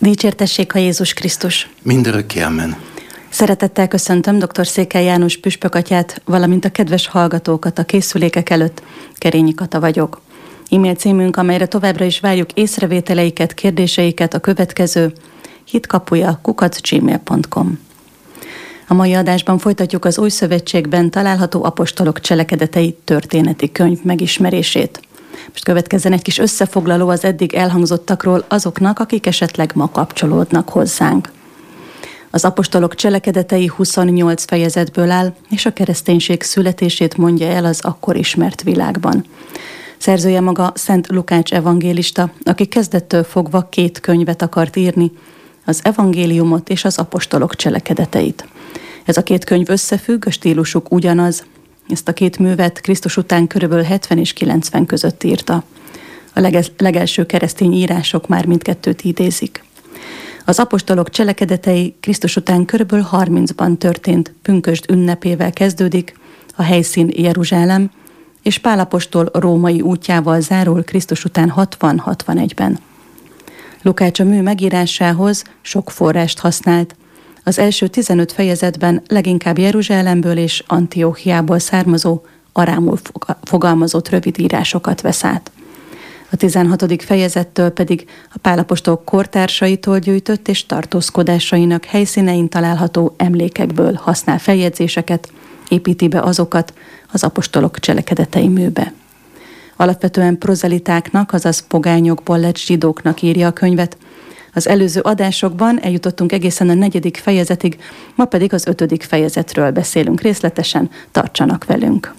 Dicsértessék a Jézus Krisztus! Mindörökké amen. Szeretettel köszöntöm dr. Székely János püspök atyát, valamint a kedves hallgatókat a készülékek előtt. Kerényi Kata vagyok. E-mail címünk, amelyre továbbra is várjuk észrevételeiket, kérdéseiket, a következő: hitkapuja@gmail.com. A mai adásban folytatjuk az Új Szövetségben található apostolok cselekedetei történeti könyv megismerését. Most következzen egy kis összefoglaló az eddig elhangzottakról azoknak, akik esetleg ma kapcsolódnak hozzánk. Az apostolok cselekedetei 28 fejezetből áll, és a kereszténység születését mondja el az akkor ismert világban. Szerzője maga Szent Lukács evangélista, aki kezdettől fogva 2 könyvet akart írni, az evangéliumot és az apostolok cselekedeteit. Ez a 2 könyv összefügg, a stílusuk ugyanaz. Ezt a 2 művet Krisztus után körülbelül 70 és 90 között írta. A legelső keresztény írások már mindkettőt idézik. Az apostolok cselekedetei Krisztus után körülbelül 30-ban történt pünkösd ünnepével kezdődik, a helyszín Jeruzsálem, és Pál apostol római útjával zárul Krisztus után 60-61-ben. Lukács a mű megírásához sok forrást használt. Az első 15 fejezetben leginkább Jeruzsálemből és Antiochiából származó, arámul fogalmazott rövid írásokat vesz át. A 16. fejezettől pedig a Pál apostol kortársaitól gyűjtött és tartózkodásainak helyszínein található emlékekből használ feljegyzéseket, építi be azokat az apostolok cselekedetei műbe. Alapvetően prozelitáknak, azaz pogányokból lett zsidóknak írja a könyvet. Az előző adásokban eljutottunk egészen a 4. fejezetig, ma pedig az 5. fejezetről beszélünk részletesen, tartsanak velünk.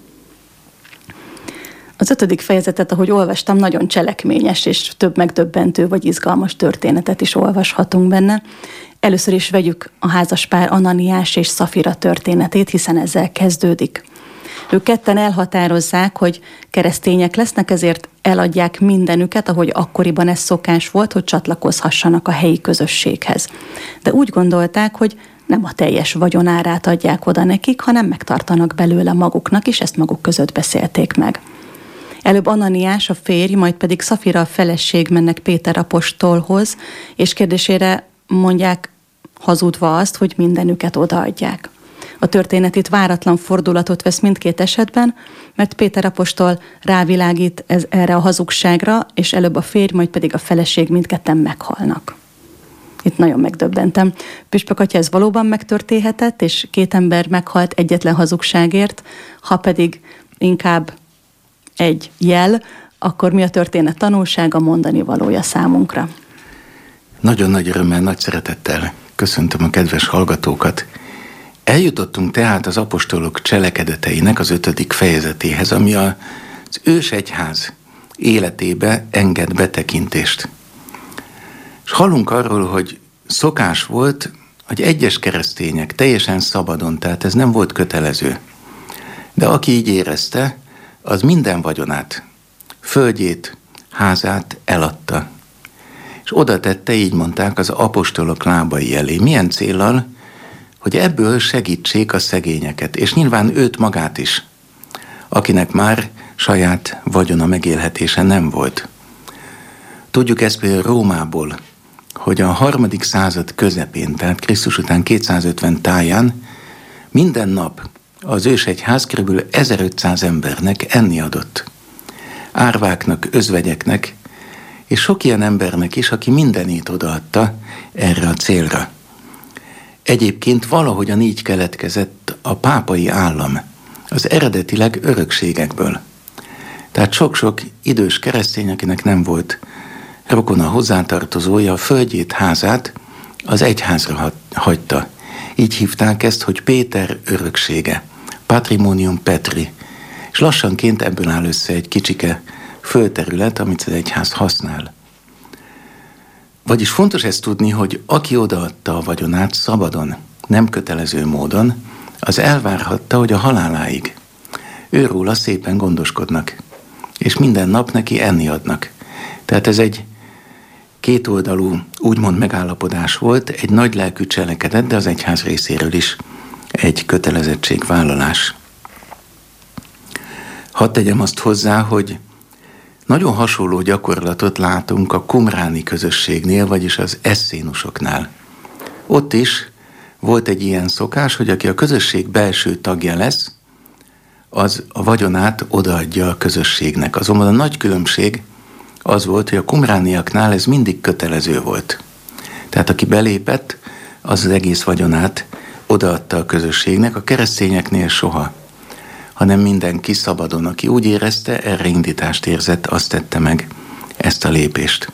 Az 5. fejezetet, ahogy olvastam, nagyon cselekményes és több megdöbbentő vagy izgalmas történetet is olvashatunk benne. Először is vegyük a házaspár Ananiás és Szafira történetét, hiszen ezzel kezdődik. Ők ketten elhatározzák, hogy keresztények lesznek, ezért eladják mindenüket, ahogy akkoriban ez szokás volt, hogy csatlakozhassanak a helyi közösséghez. De úgy gondolták, hogy nem a teljes vagyonárát adják oda nekik, hanem megtartanak belőle maguknak, és ezt maguk között beszélték meg. Előbb Ananiás, a férj, majd pedig Szafira, a feleség mennek Péter apostolhoz, és kérdésére mondják hazudva azt, hogy mindenüket odaadják. A történet itt váratlan fordulatot vesz mindkét esetben, mert Péter apostol rávilágít erre a hazugságra, és előbb a férj, majd pedig a feleség mindketten meghalnak. Itt nagyon megdöbbentem. Püspök atya, ez valóban megtörténhetett, és 2 ember meghalt egyetlen hazugságért, ha pedig inkább egy jel, akkor mi a történet tanulsága, mondani valója számunkra? Nagyon nagy örömmel, nagy szeretettel köszöntöm a kedves hallgatókat. Eljutottunk tehát az apostolok cselekedeteinek az 5. fejezetéhez, ami az ősegyház életébe enged betekintést. És hallunk arról, hogy szokás volt, hogy egyes keresztények teljesen szabadon, tehát ez nem volt kötelező. De aki így érezte, az minden vagyonát, földjét, házát eladta. És oda tette, így mondták, az apostolok lábai elé. Milyen céllal? Hogy ebből segítsék a szegényeket, és nyilván őt magát is, akinek már saját vagyona megélhetése nem volt. Tudjuk ezt például Rómából, hogy a 3. század közepén, tehát Krisztus után 250 táján minden nap az ősegyház kb. 1500 embernek enni adott. Árváknak, özvegyeknek, és sok ilyen embernek is, aki mindenét odaadta erre a célra. Egyébként valahogyan így keletkezett a pápai állam, az eredetileg örökségekből. Tehát sok-sok idős keresztény, akinek nem volt rokona hozzátartozója, a földjét, házát az egyházra hagyta. Így hívták ezt, hogy Péter öröksége, Patrimonium Petri, és lassanként ebből áll össze egy kicsike földterület, amit az egyház használ. Vagyis fontos ezt tudni, hogy aki odaadta a vagyonát szabadon, nem kötelező módon, az elvárhatta, hogy a haláláig őróla szépen gondoskodnak, és minden nap neki enni adnak. Tehát ez egy kétoldalú, úgymond megállapodás volt, egy nagy lelkű cselekedet, de az egyház részéről is egy kötelezettségvállalás. Hadd tegyem azt hozzá, hogy Nagyon hasonló gyakorlatot látunk a qumráni közösségnél, vagyis az eszénusoknál. Ott is volt egy ilyen szokás, hogy aki a közösség belső tagja lesz, az a vagyonát odaadja a közösségnek. Azonban a nagy különbség az volt, hogy a qumrániaknál ez mindig kötelező volt. Tehát aki belépett, az egész vagyonát odaadta a közösségnek, a keresztényeknél soha, hanem mindenki szabadon, aki úgy érezte, erre indítást érzett, azt tette meg ezt a lépést.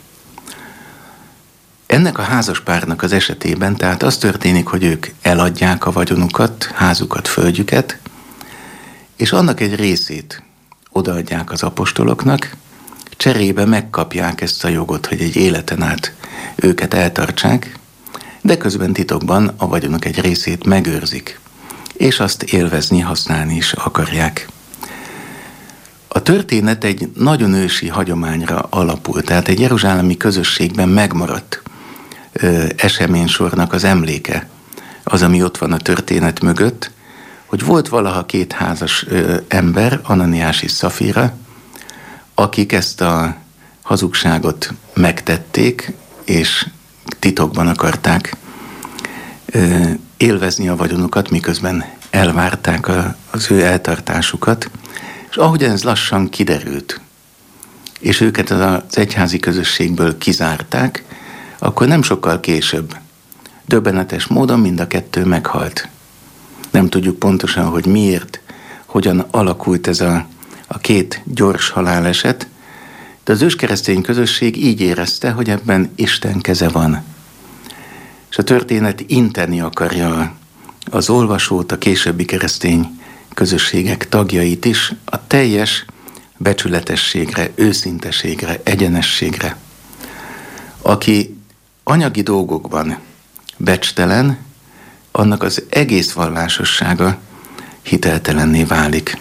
Ennek a házaspárnak az esetében tehát az történik, hogy ők eladják a vagyonukat, házukat, földjüket, és annak egy részét odaadják az apostoloknak, cserébe megkapják ezt a jogot, hogy egy életen át őket eltartsák, de közben titokban a vagyonok egy részét megőrzik, és azt élvezni, használni is akarják. A történet egy nagyon ősi hagyományra alapul, tehát egy jeruzsálemi közösségben megmaradt eseménysornak az emléke, az, ami ott van a történet mögött, hogy volt valaha két házas ember, Ananiás és Szafira, akik ezt a hazugságot megtették, és titokban akarták élvezni a vagyonukat, miközben elvárták az ő eltartásukat, és ahogy ez lassan kiderült, és őket az egyházi közösségből kizárták, akkor nem sokkal később, döbbenetes módon mind a kettő meghalt. Nem tudjuk pontosan, hogy miért, hogyan alakult ez a két gyors haláleset, de az őskeresztény közösség így érezte, hogy ebben Isten keze van. És a történet inteni akarja az olvasót, a későbbi keresztény közösségek tagjait is a teljes becsületességre, őszinteségre, egyenességre. Aki anyagi dolgokban becstelen, annak az egész vallásossága hiteltelenné válik.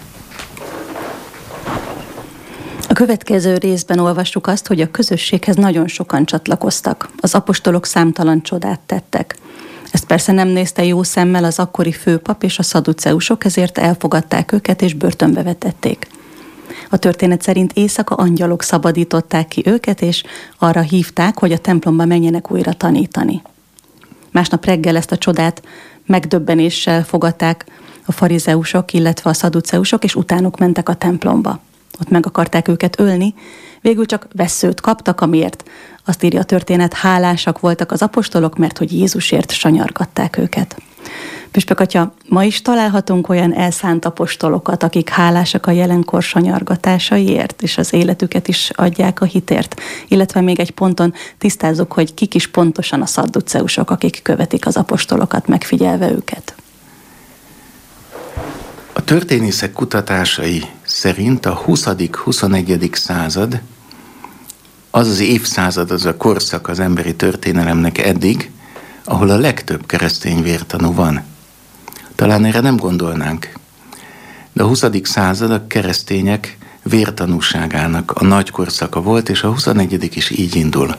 A következő részben olvassuk azt, hogy a közösséghez nagyon sokan csatlakoztak. Az apostolok számtalan csodát tettek. Ezt persze nem nézte jó szemmel az akkori főpap és a szaduceusok, ezért elfogadták őket és börtönbe vetették. A történet szerint éjszaka angyalok szabadították ki őket, és arra hívták, hogy a templomba menjenek újra tanítani. Másnap reggel ezt a csodát megdöbbenéssel fogadták a farizeusok, illetve a szaduceusok, és utánuk mentek a templomba. Ott meg akarták őket ölni, végül csak vesszőt kaptak, amiért azt írja a történet, hálásak voltak az apostolok, mert hogy Jézusért sanyargatták őket. Püspök atya, ma is találhatunk olyan elszánt apostolokat, akik hálásak a jelenkor sanyargatásaiért, és az életüket is adják a hitért. Illetve még egy ponton tisztázzuk, hogy kik is pontosan a szadduceusok, akik követik az apostolokat, megfigyelve őket. A történészek kutatásai szerint a 20.-21. század az az évszázad, az a korszak az emberi történelemnek eddig, ahol a legtöbb keresztény vértanú van. Talán erre nem gondolnánk, de a 20. század a keresztények vértanúságának a nagy korszaka volt, és a 21. is így indul.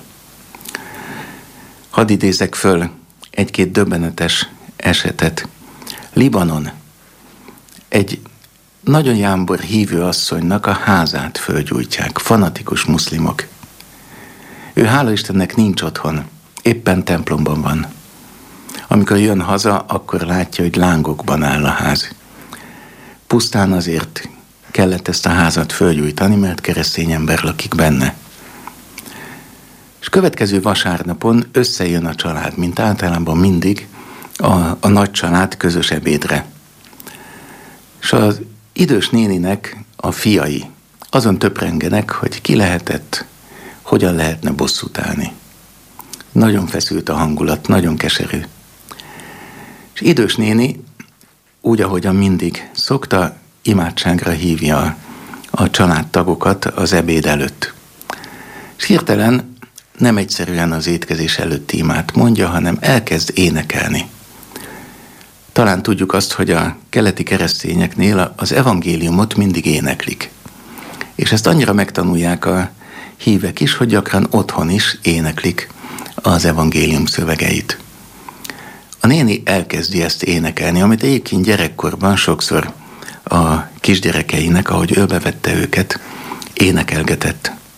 Hadd idézek föl egy-két döbbenetes esetet. Libanon. Egy nagyon jámbor hívő asszonynak a házát fölgyújtják, fanatikus muszlimok. Ő hála Istennek nincs otthon, éppen templomban van. Amikor jön haza, akkor látja, hogy lángokban áll a ház. Pusztán azért kellett ezt a házat fölgyújtani, mert keresztény ember lakik benne. És következő vasárnapon összejön a család, mint általában mindig a nagy család közös ebédre. És az idős néninek a fiai azon töprengenek, hogy ki lehetett, hogyan lehetne bosszút állni. Nagyon feszült a hangulat, nagyon keserű. És idős néni, úgy ahogyan mindig szokta, imádságra hívja a családtagokat az ebéd előtt. És hirtelen nem egyszerűen az étkezés előtti imát mondja, hanem elkezd énekelni. Talán tudjuk azt, hogy a keleti keresztényeknél az evangéliumot mindig éneklik. És ezt annyira megtanulják a hívek is, hogy gyakran otthon is éneklik az evangélium szövegeit. A néni elkezdi ezt énekelni, amit egyébként gyerekkorban sokszor a kisgyerekeinek, ahogy ölbevette őket, énekelgetett.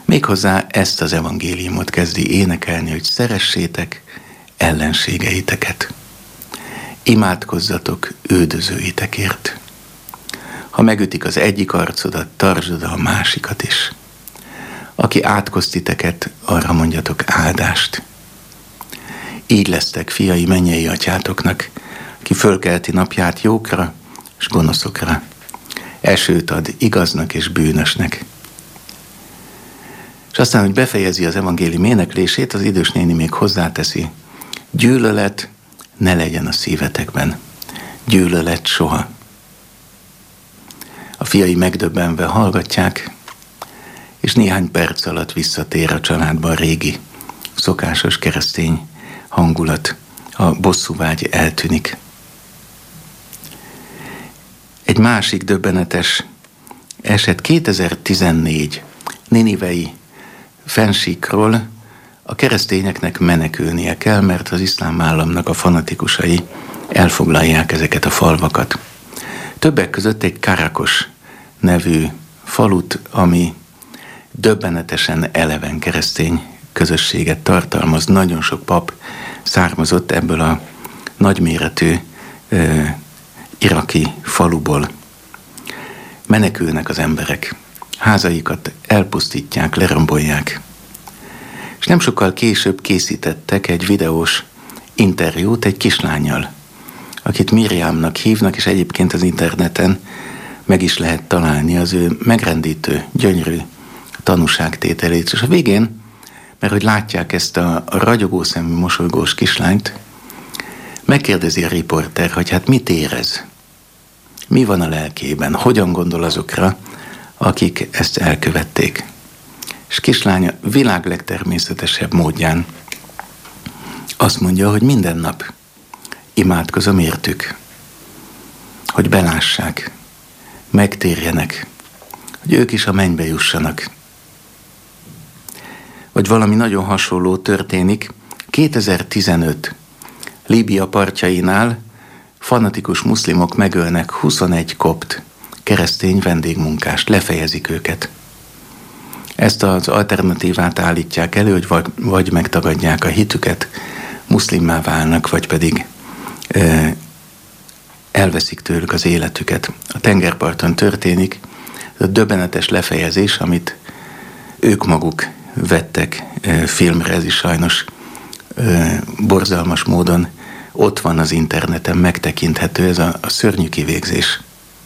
Méghozzá ezt az evangéliumot kezdi énekelni, hogy szeressétek ellenségeiteket. Imádkozzatok üldözőitekért. Ha megütik az egyik arcodat, tartsd oda a másikat is. Aki átkoz titeket, arra mondjatok áldást. Így lesztek fiai mennyei atyátoknak, ki fölkelti napját jókra és gonoszokra. Esőt ad igaznak és bűnösnek. És aztán, hogy befejezi az evangélium éneklését, az idős néni még hozzáteszi: gyűlölet ne legyen a szívetekben. Gyűlölet soha. A fiai megdöbbenve hallgatják, és néhány perc alatt visszatér a családba a régi, szokásos keresztény hangulat. A bosszúvágy eltűnik. Egy másik döbbenetes eset 2014 ninivei fennsíkról. A keresztényeknek menekülnie kell, mert az iszlám államnak a fanatikusai elfoglalják ezeket a falvakat. Többek között egy Karakos nevű falut, ami döbbenetesen eleven keresztény közösséget tartalmaz. Nagyon sok pap származott ebből a nagyméretű iraki faluból. Menekülnek az emberek, házaikat elpusztítják, lerombolják. És nem sokkal később készítettek egy videós interjút egy kislánnyal, akit Miriamnak hívnak, és egyébként az interneten meg is lehet találni az ő megrendítő, gyönyörű tanúságtételét. És a végén, mert hogy látják ezt a ragyogó szemű, mosolygós kislányt, megkérdezi a riporter, hogy hát mit érez? Mi van a lelkében? Hogyan gondol azokra, akik ezt elkövették? És kislánya világ legtermészetesebb módján azt mondja, hogy minden nap imádkozom értük, hogy belássák, megtérjenek, hogy ők is a mennybe jussanak. Vagy valami nagyon hasonló történik 2015 Líbia partjainál. Fanatikus muszlimok megölnek 21 kopt keresztény vendégmunkást, lefejezik őket. Ezt az alternatívát állítják elő, hogy vagy megtagadják a hitüket, muszlimmá válnak, vagy pedig elveszik tőlük az életüket. A tengerparton történik a döbbenetes lefejezés, amit ők maguk vettek filmre, ez is sajnos borzalmas módon ott van az interneten, megtekinthető ez a szörnyű kivégzés.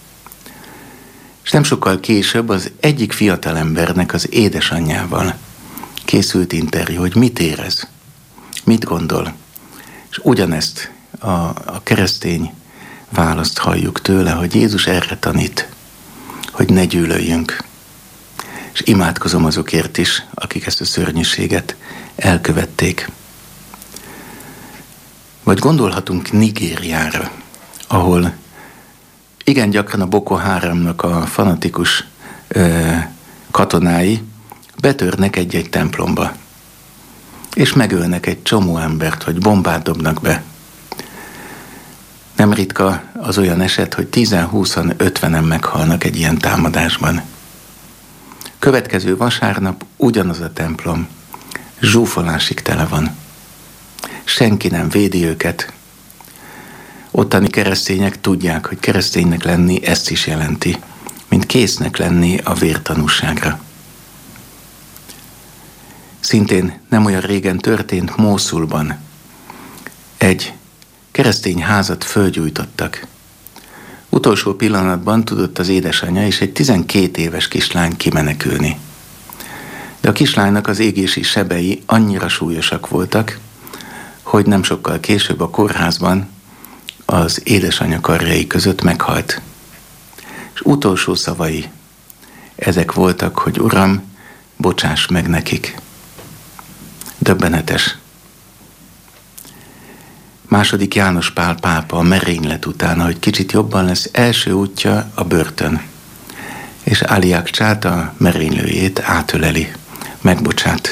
És nem sokkal később az egyik fiatalembernek az édesanyjával készült interjú, hogy mit érez, mit gondol. És ugyanezt a keresztény választ halljuk tőle, hogy Jézus erre tanít, hogy ne gyűlöljünk. És imádkozom azokért is, akik ezt a szörnyűséget elkövették. Vagy gondolhatunk Nigériára, ahol igen gyakran a Boko Haramnak a fanatikus katonái betörnek egy-egy templomba, és megölnek egy csomó embert, vagy bombát dobnak be. Nem ritka az olyan eset, hogy 10-20-an, 50-en meghalnak egy ilyen támadásban. Következő vasárnap ugyanaz a templom zsúfolásig tele van. Senki nem védi őket. Ottani keresztények tudják, hogy kereszténynek lenni ezt is jelenti, mint késznek lenni a vértanúságra. Szintén nem olyan régen történt Mószulban. Egy keresztény házat fölgyújtottak. Utolsó pillanatban tudott az édesanyja és egy 12 éves kislány kimenekülni. De a kislánynak az égési sebei annyira súlyosak voltak, hogy nem sokkal később a kórházban az édesanyja karjai között meghalt. És utolsó szavai ezek voltak, hogy Uram, bocsáss meg nekik. Döbbenetes. II. János Pál pápa a merénylet után, hogy kicsit jobban lesz, első útja a börtön. És Ali Akcsát, a merénylőjét átöleli, megbocsát.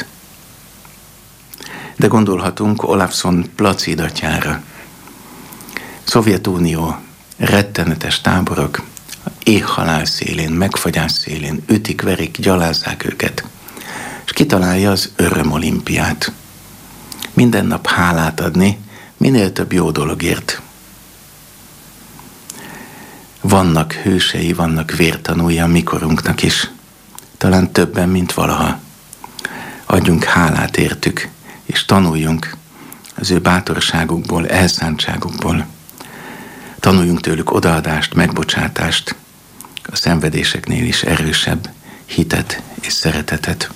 De gondolhatunk Olafson Placid atyára. Szovjetunió, rettenetes táborok, éhhalál szélén, megfagyás szélén, ütik, verik, gyalázzák őket. kitalálja az örömolimpiát. Minden nap hálát adni, minél több jó dologért. Vannak hősei, vannak vértanúi a mikorunknak is. Talán többen, mint valaha. Adjunk hálát értük, és tanuljunk az ő bátorságukból, elszántságukból. Tanuljunk tőlük odaadást, megbocsátást, a szenvedéseknél is erősebb hitet és szeretetet.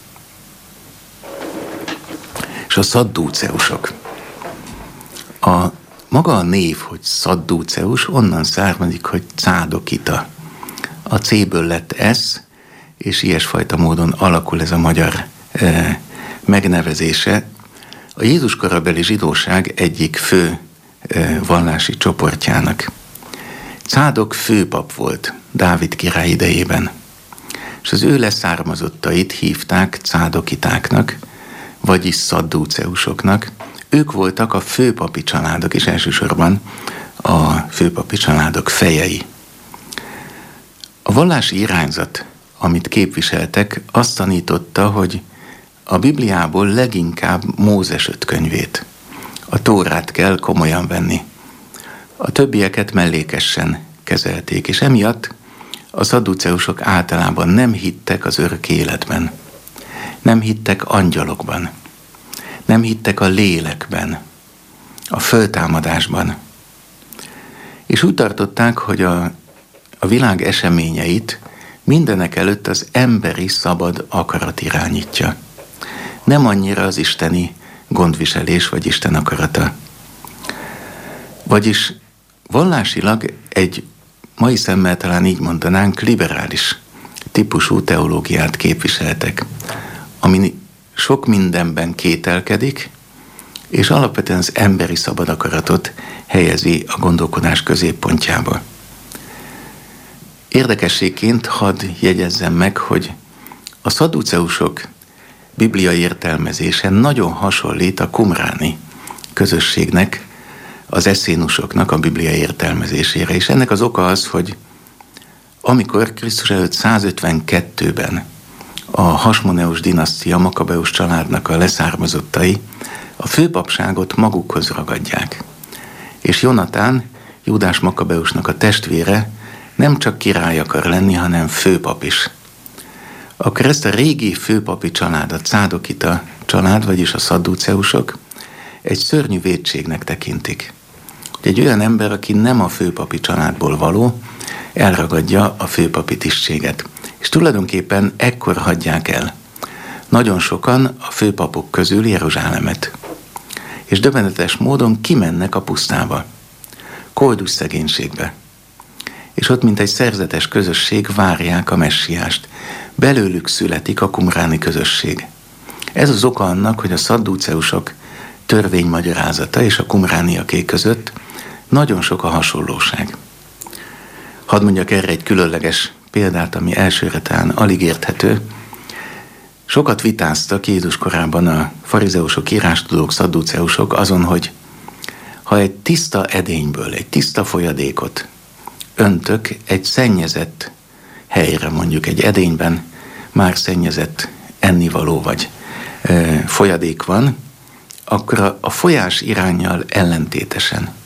És a szaddúceusok. Maga a név, hogy szaddúceus, onnan származik, hogy cádokita. A C-ből lett S, és ilyesfajta módon alakul ez a magyar megnevezése. A Jézus korabeli zsidóság egyik fő vallási csoportjának. Cádok főpap volt Dávid király idejében, és az ő leszármazottait hívták cádokitáknak, vagyis szaddúceusoknak. Ők voltak a főpapi családok, és elsősorban a főpapi családok fejei. A vallási irányzat, amit képviseltek, azt tanította, hogy a Bibliából leginkább Mózes 5 könyvét, a Tórát kell komolyan venni. A többieket mellékesen kezelték, és emiatt a szadduceusok általában nem hittek az örök életben, nem hittek angyalokban, nem hittek a lélekben, a föltámadásban. És úgy tartották, hogy a világ eseményeit mindenek előtt az emberi szabad akarat irányítja. Nem annyira az isteni gondviselés vagy Isten akarata. Vagyis vallásilag egy mai szemmel talán így mondanánk liberális típusú teológiát képviseltek, ami sok mindenben kételkedik, és alapvetően az emberi szabad akaratot helyezi a gondolkodás középpontjába. Érdekességként hadd jegyezzem meg, hogy a szadduceusok bibliai értelmezése nagyon hasonlít a qumráni közösségnek, az eszénusoknak a bibliai értelmezésére. És ennek az oka az, hogy amikor Krisztus előtt 152-ben a Hasmoneus dinasztia, Makabeus családnak a leszármazottai a főpapságot magukhoz ragadják. És Jonatán, Júdás Makabeusnak a testvére nem csak király akar lenni, hanem főpap is. Akkor ezt a régi főpapi család, a cádokita család, vagyis a szadduceusok egy szörnyű vétségnek tekintik. Egy olyan ember, aki nem a főpapi családból való, elragadja a főpapi tisztséget. És tulajdonképpen ekkor hagyják el nagyon sokan a főpapok közül Jeruzsálemet. És döbbenetes módon kimennek a pusztába, koldus szegénységbe. És ott, mint egy szerzetes közösség, várják a messiást. Belőlük születik a qumráni közösség. Ez az oka annak, hogy a szadduceusok törvénymagyarázata és a qumrániaké között nagyon sok a hasonlóság. Hadd mondjak erre egy különleges példát, ami elsőre talán alig érthető. Sokat vitáztak Jézus korában a farizeusok, írástudók, szadduceusok azon, hogy ha egy tiszta edényből, egy tiszta folyadékot öntök egy szennyezett helyre, mondjuk egy edényben már szennyezett ennivaló vagy folyadék van, akkor a folyás iránnyal ellentétesen